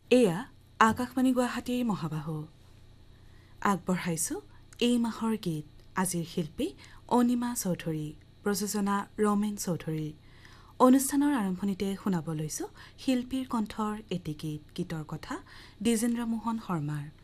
এয়া আকাশবাণী গুৱাহাটীৰ মহাবাহু আগবঢ়াইছোঁ এই মাহৰ গীত আজিৰ শিল্পী অনিমা চৌধুৰী প্ৰযোজনা ৰমেন চৌধুৰী অনুষ্ঠানৰ আৰম্ভণিতে শুনাব লৈছোঁ শিল্পীৰ কণ্ঠৰ এটি গীতৰ কথা দ্বিজেন্দ্ৰ মোহন শৰ্মাৰ